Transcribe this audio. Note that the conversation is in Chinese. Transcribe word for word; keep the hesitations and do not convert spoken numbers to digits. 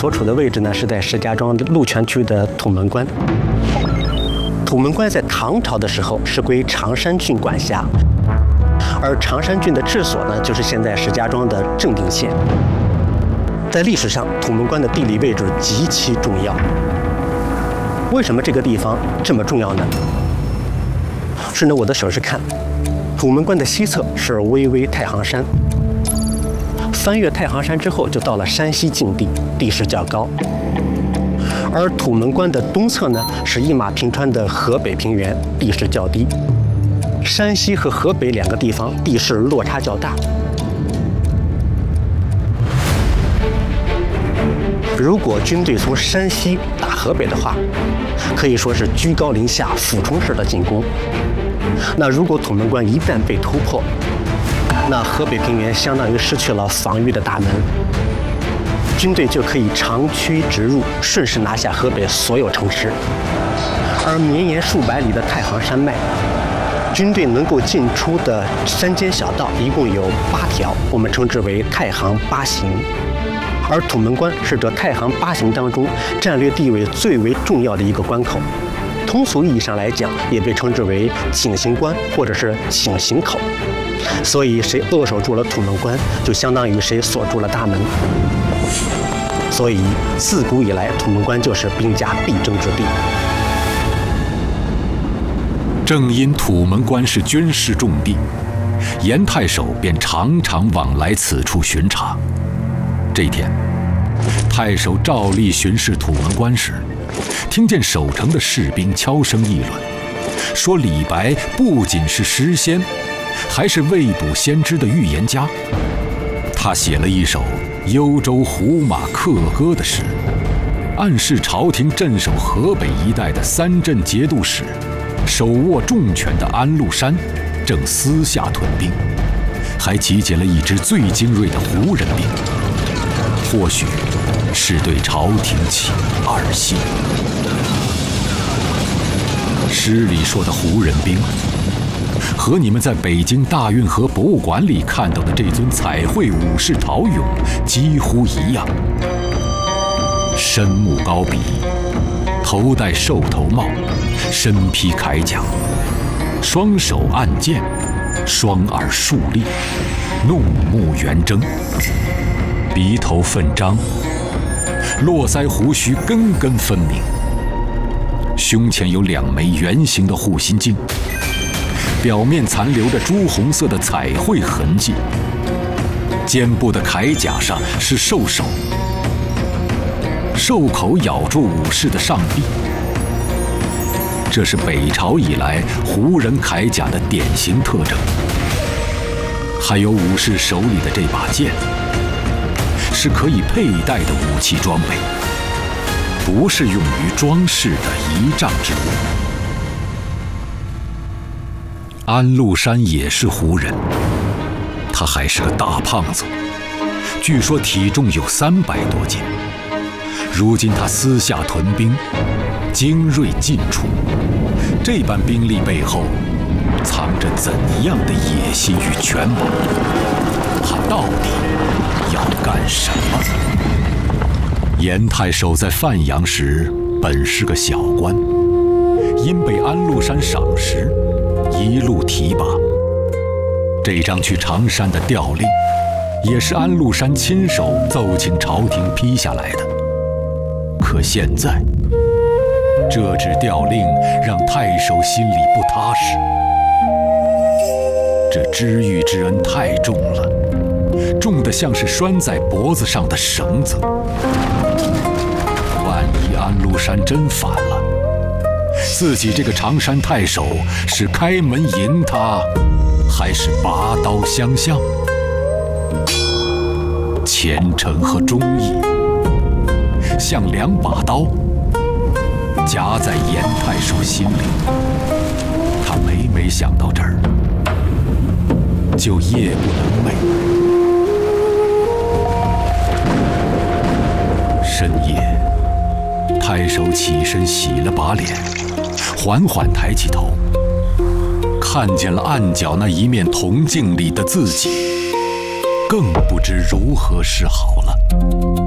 所处的位置呢，是在石家庄鹿泉区的土门关。土门关在唐朝的时候是归常山郡管辖，而常山郡的治所呢，就是现在石家庄的正定县。在历史上，土门关的地理位置极其重要。为什么这个地方这么重要呢？顺着我的手势看，土门关的西侧是巍巍太行山，翻越太行山之后，就到了山西境地，地势较高。而土门关的东侧呢，是一马平川的河北平原，地势较低。山西和河北两个地方地势落差较大。如果军队从山西打河北的话，可以说是居高临下、俯冲式的进攻。那如果土门关一旦被突破，那河北平原相当于失去了防御的大门，军队就可以长驱直入，顺势拿下河北所有城池。而绵延数百里的太行山脉，军队能够进出的山间小道一共有八条，我们称之为太行八行。而土门关是这太行八行当中战略地位最为重要的一个关口，通俗意义上来讲，也被称之为井陉关或者是井陉口。所以，谁扼守住了土门关，就相当于谁锁住了大门。所以，自古以来，土门关就是兵家必争之地。 正因土门关是军事重地，严太守便常常往来此处巡查。这一天，太守照例巡视土门关时，听见守城的士兵悄声议论，说李白不仅是诗仙，还是未卜先知的预言家。他写了一首幽州胡马客歌的诗，暗示朝廷镇守河北一带的三镇节度使，手握重权的安禄山正私下屯兵，还集结了一支最精锐的胡人兵，或许是对朝廷起二心。诗里说的胡人兵，和你们在北京大运河博物馆里看到的这尊彩绘武士陶俑几乎一样，身目高鼻，头戴兽头帽，身披铠甲，双手按剑，双耳竖立，怒目圆睁，鼻头奋张，络腮胡须根根分明，胸前有两枚圆形的护心镜，表面残留着朱红色的彩绘痕迹，肩部的铠甲上是兽首，兽口咬住武士的上臂。这是北朝以来胡人铠甲的典型特征。还有武士手里的这把剑，是可以佩戴的武器装备，不是用于装饰的仪仗之物。安禄山也是胡人，他还是个大胖子，据说体重有三百多斤。如今他私下屯兵，精锐尽出，这般兵力背后藏着怎样的野心与权谋？他到底要干什么？严太守在范阳时本是个小官，因被安禄山赏识，一路提拔。这张去常山的调令，也是安禄山亲手奏请朝廷批下来的。可现在，这纸调令让太守心里不踏实。这知遇之恩太重了，重得像是拴在脖子上的绳子。万一安禄山真反了，自己这个常山太守是开门迎他，还是拔刀相向？虔诚和忠义像两把刀，夹在严太守心里。他每每想到这儿，就夜不能寐。深夜，太守起身洗了把脸，缓缓抬起头，看见了暗角那一面铜镜里的自己，更不知如何是好了。